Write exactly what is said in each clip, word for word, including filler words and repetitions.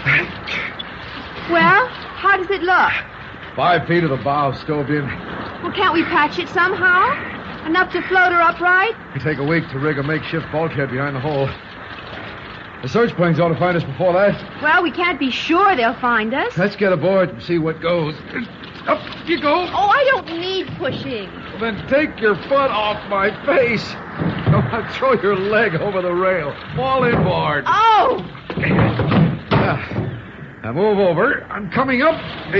Well, how does it look? Five feet of the bow stove in. Well, can't we patch it somehow? Enough to float her upright? It'll take a week to rig a makeshift bulkhead behind the hull. The search planes ought to find us before that. Well, we can't be sure they'll find us. Let's get aboard and see what goes. Up you go. Oh, I don't need pushing. Well, then take your foot off my face. Now throw your leg over the rail. Fall inboard. Oh! Now, now move over. I'm coming up.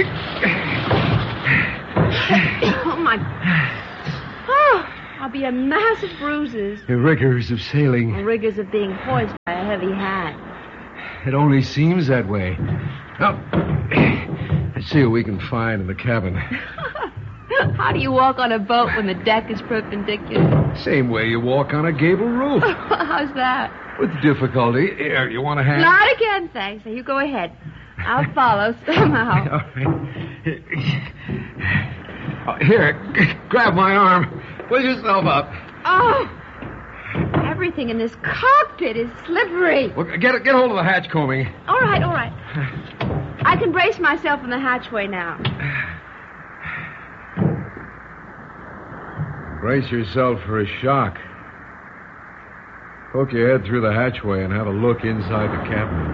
Oh, my... Oh, I'll be a mass of bruises. The rigors of sailing. The rigors of being hoisted by a heavy hand. It only seems that way. Now, let's see what we can find in the cabin. How do you walk on a boat when the deck is perpendicular? Same way you walk on a gable roof. How's that? With difficulty. Here, you want a hand? Not again, thanks. Now, you go ahead. I'll follow somehow. All right. Oh, here, g- grab my arm. Pull yourself up. Oh, everything in this cockpit is slippery. Well, get get hold of the hatch combing. All right, all right. I can brace myself in the hatchway now. Brace yourself for a shock. Poke your head through the hatchway and have a look inside the cabin.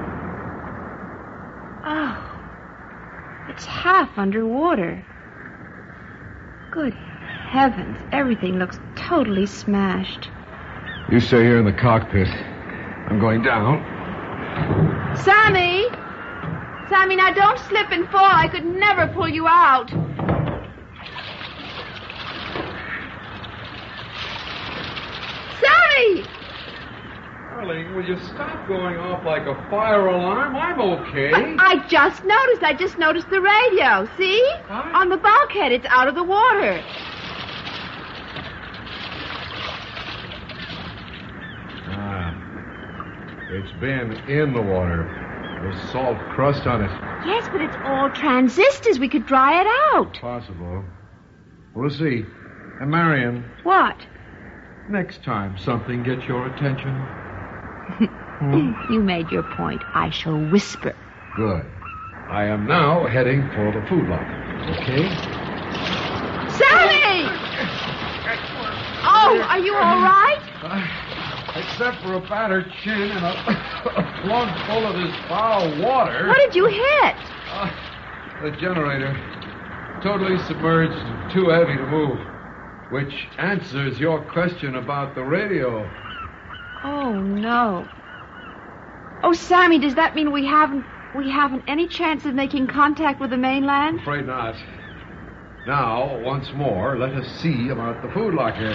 Oh, it's half underwater. Good heavens, everything looks totally smashed. You stay here in the cockpit. I'm going down. Sammy! Sammy, now don't slip and fall. I could never pull you out. Sammy! Darling, will you stop going off like a fire alarm? I'm okay. I, I just noticed. I just noticed the radio. See? What? On the bulkhead. It's out of the water. Ah. It's been in the water. There's salt crust on it. Yes, but it's all transistors. We could dry it out. Possible. We'll see. And Marion, What? next time something gets your attention. You made your point. I shall whisper. Good. I am now heading for the food locker. Okay? Sammy! Oh, are you all right? Uh, except for a battered chin and a, a plug full of this foul water. What did you hit? Uh, the generator. Totally submerged and too heavy to move. Which answers your question about the radio. Oh, no. Oh, Sammy, does that mean we haven't we haven't any chance of making contact with the mainland? Afraid not. Now, once more, let us see about the food locker.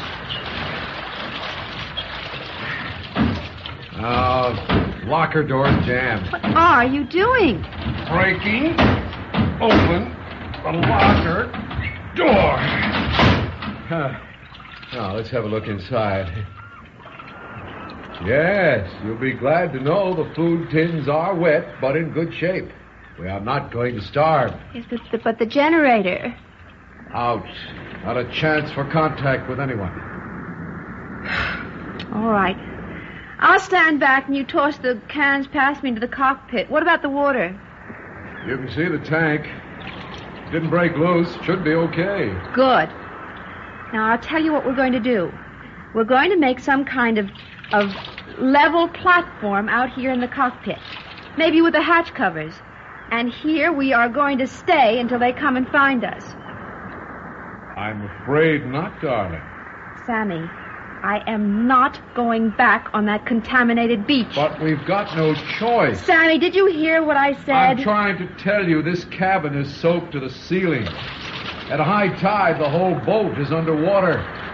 Now, locker door's jammed. What are you doing? Breaking open the locker door. Huh. Now, let's have a look inside. Yes, you'll be glad to know the food tins are wet, but in good shape. We are not going to starve. Yes, but the, but the generator. Out. Not a chance for contact with anyone. All right. I'll stand back and you toss the cans past me into the cockpit. What about the water? You can see the tank. Didn't break loose. Should be okay. Good. Now, I'll tell you what we're going to do. We're going to make some kind of, of level platform out here in the cockpit. Maybe with the hatch covers. And here we are going to stay until they come and find us. I'm afraid not, darling. Sammy, I am not going back on that contaminated beach. But we've got no choice. Sammy, did you hear what I said? I'm trying to tell you this cabin is soaked to the ceiling. At high tide, the whole boat is underwater.